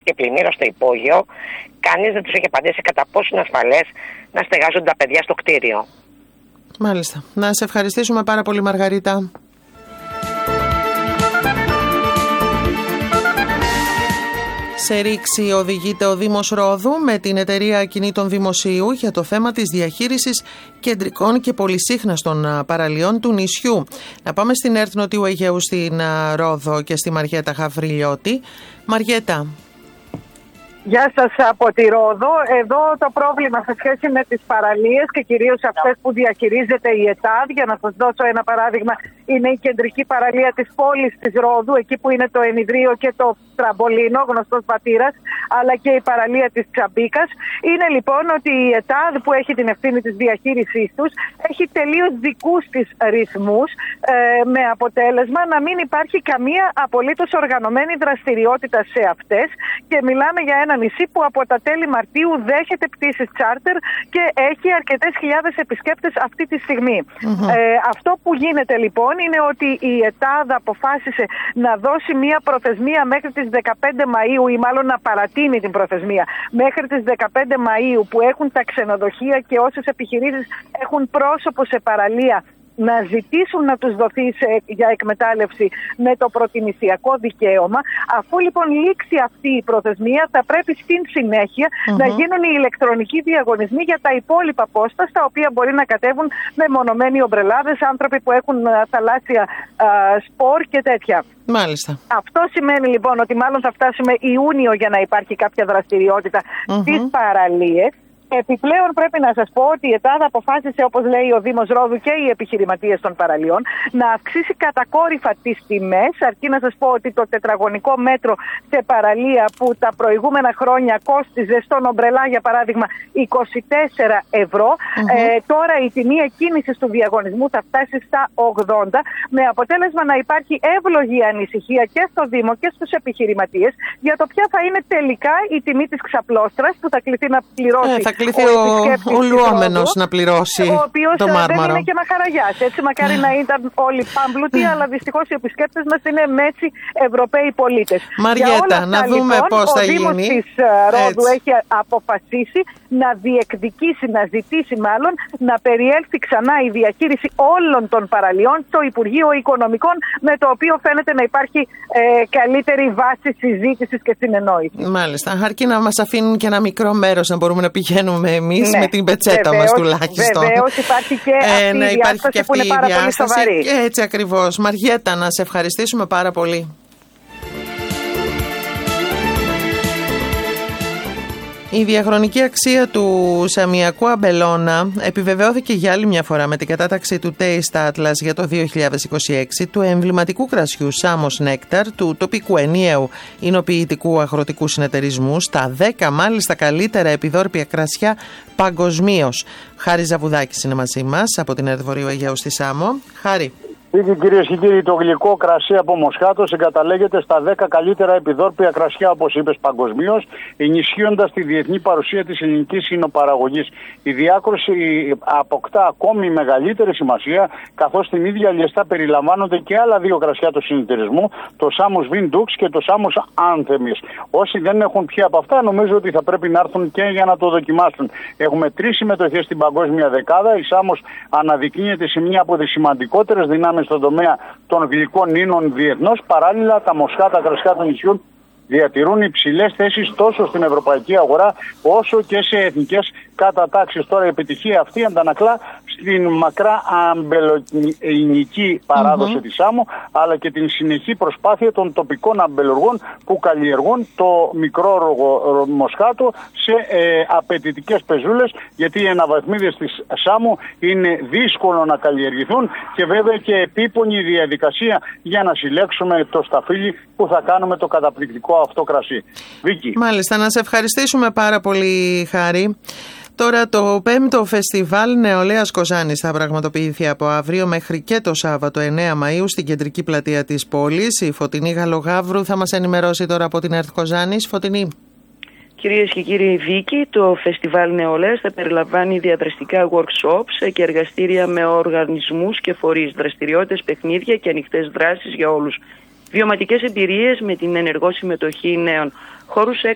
και πλημμύρα στο υπόγειο, κανείς δεν τους έχει απαντήσει κατά πόσο είναι ασφαλές να στεγάζουν τα παιδιά στο κτίριο. Μάλιστα. Να σε ευχαριστήσουμε πάρα πολύ, Μαργαρίτα. Σε ρήξη οδηγείται ο Δήμος Ρόδου με την εταιρεία Ακινήτων Δημοσίου για το θέμα της διαχείρισης κεντρικών και πολυσύχναστων παραλιών του νησιού. Να πάμε στην ΕΡΤ Νοτιού Αιγαίου στην Ρόδο και στη Μαριέτα Γαβριλιώτη. Μαριέτα. Γεια σας από τη Ρόδο. Εδώ το πρόβλημα σε σχέση με τις παραλίες και κυρίως αυτές που διαχειρίζεται η ΕΤΑΔ, για να σας δώσω ένα παράδειγμα, είναι η κεντρική παραλία της πόλης της Ρόδου, εκεί που είναι το Ενιδρίο και το Τραμπολίνο, γνωστός πατήρας, αλλά και η παραλία της Τσαμπίκας. Είναι λοιπόν ότι η ΕΤΑΔ, που έχει την ευθύνη της διαχείρισής τους, έχει τελείως δικούς της ρυθμούς, με αποτέλεσμα να μην υπάρχει καμία απολύτως οργανωμένη δραστηριότητα σε αυτές, και μιλάμε για ένα νησί που από τα τέλη Μαρτίου δέχεται πτήσεις τσάρτερ και έχει αρκετές χιλιάδες επισκέπτες αυτή τη στιγμή. Αυτό που γίνεται λοιπόν είναι ότι η ΕΤΑΔ αποφάσισε να δώσει μία προθεσμία μέχρι τις 15 Μαΐου, ή μάλλον να παρατείνει την προθεσμία μέχρι τις 15 Μαΐου, που έχουν τα ξενοδοχεία και όσες επιχειρήσεις έχουν πρόσωπο σε παραλία να ζητήσουν να τους δοθεί για εκμετάλλευση με το προτιμησιακό δικαίωμα. Αφού λοιπόν λήξει αυτή η προθεσμία, θα πρέπει στην συνέχεια να γίνουν οι ηλεκτρονικοί διαγωνισμοί για τα υπόλοιπα πόστα, στα οποία μπορεί να κατέβουν μεμονωμένοι ομπρελάδες, άνθρωποι που έχουν θαλάσσια σπορ και τέτοια. Μάλιστα. Αυτό σημαίνει λοιπόν ότι μάλλον θα φτάσουμε Ιούνιο για να υπάρχει κάποια δραστηριότητα στις παραλίες. Επιπλέον πρέπει να σας πω ότι η ΕΤΑΔ αποφάσισε, όπως λέει ο Δήμος Ρόδου και οι επιχειρηματίες των παραλιών, να αυξήσει κατακόρυφα τις τιμές. Αρκεί να σας πω ότι το τετραγωνικό μέτρο σε παραλία που τα προηγούμενα χρόνια κόστιζε στον ομπρελά, για παράδειγμα, 24 ευρώ, τώρα η τιμή εκκίνησης του διαγωνισμού θα φτάσει στα 80, με αποτέλεσμα να υπάρχει εύλογη ανησυχία και στο Δήμο και στους επιχειρηματίες για το ποια θα είναι τελικά η τιμή της ξαπλώστρας που θα κληθεί να πληρώσει. Θα κληθεί ο λουόμενος να πληρώσει ο οποίος το μάρμαρο. Δεν είναι και μαχαραγιάς. Έτσι, μακάρι να ήταν όλοι πάμπλουτοι, αλλά δυστυχώς οι επισκέπτες μας είναι μέτσι Ευρωπαίοι πολίτες. Μαριέτα, να δούμε λοιπόν, πώς θα γίνει. Ο Δήμος της Ρόδου έχει αποφασίσει να διεκδικήσει, να ζητήσει μάλλον, να περιέλθει ξανά η διαχείριση όλων των παραλιών στο Υπουργείο Οικονομικών, με το οποίο φαίνεται να υπάρχει καλύτερη βάση συζήτησης και συνεννόησης. Μάλιστα. Αρκεί να μας αφήνουν και ένα μικρό μέρος να μπορούμε να πηγαίνουμε εμείς με την πετσέτα μας τουλάχιστον. Βεβαίως υπάρχει και αυτή η διάσταση που είναι πάρα πολύ σοβαρή. Έτσι ακριβώς. Μαριέτα, να σε ευχαριστήσουμε πάρα πολύ. Η διαχρονική αξία του σαμιακού αμπελώνα επιβεβαιώθηκε για άλλη μια φορά με την κατάταξη του Taste Atlas για το 2026 του εμβληματικού κρασιού Samos Nectar, του τοπικού ενιαίου εινοποιητικού αγροτικού συνεταιρισμού, στα 10 μάλιστα καλύτερα επιδόρπια κρασιά παγκοσμίως. Χάρη Ζαβουδάκης είναι μαζί μας από την ΕΡΤ Βορείου Αιγαίου στη Σάμο. Χάρη. Κυρίες και κύριοι, το γλυκό κρασί από Μοσχάτο συγκαταλέγεται στα 10 καλύτερα επιδόρπια κρασιά, όπως είπες, παγκοσμίως, ενισχύοντας τη διεθνή παρουσία της ελληνικής υνοπαραγωγής. Η διάκρουση αποκτά ακόμη μεγαλύτερη σημασία, καθώς στην ίδια λιεστά περιλαμβάνονται και άλλα δύο κρασιά του συνεταιρισμού, το Samos Vindux και το Samos Anthemis. Όσοι δεν έχουν πιει από αυτά, νομίζω ότι θα πρέπει να έρθουν και για να το δοκιμάσουν. Έχουμε 3 συμμετοχές στην παγκόσμια δεκάδα. Η Samos αναδεικνύεται σε μια από τις σημαντικότερες δυνάμεις στον τομέα των γλυκών ίνων διεθνώς. Παράλληλα, τα μοσχάτα κρασιά των νησιών διατηρούν υψηλές θέσεις τόσο στην ευρωπαϊκή αγορά όσο και σε εθνικές κατατάξεις. Τώρα η επιτυχία αυτή αντανακλά στην μακρά αμπελοεινική παράδοση της Σάμο, αλλά και την συνεχή προσπάθεια των τοπικών αμπελουργών που καλλιεργούν το μικρό μοσχάτο σε απαιτητικές πεζούλες, γιατί οι αναβαθμίδες της Σάμο είναι δύσκολο να καλλιεργηθούν και βέβαια και επίπονη η διαδικασία για να συλλέξουμε το σταφύλι που θα κάνουμε το καταπληκτικό αυτό κρασί. Βίκη. Μάλιστα, να σε ευχαριστήσουμε πάρα πολύ, Χάρη. Τώρα το 5ο Φεστιβάλ Νεολαίας Κοζάνης θα πραγματοποιηθεί από αύριο μέχρι και το Σάββατο 9 Μαΐου στην κεντρική πλατεία της πόλης. Η Φωτεινή Γαλογαύρου θα μας ενημερώσει τώρα από την ΕΡΤ Κοζάνης. Φωτεινή. Κυρίες και κύριοι, Βίκη, το Φεστιβάλ Νεολαίας θα περιλαμβάνει διαδραστικά workshops και εργαστήρια με οργανισμούς και φορείς, δραστηριότητες, παιχνίδια και ανοιχτές δράσεις για όλους. Βιωματικές εμπειρίες με την ενεργό συμμετοχή νέων. Χώρους